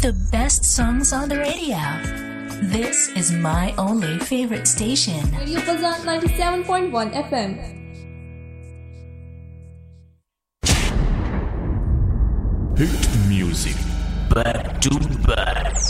The best songs on the radio. This is my only favorite station. Radio Fazan 97.1 FM. Hit music back to back.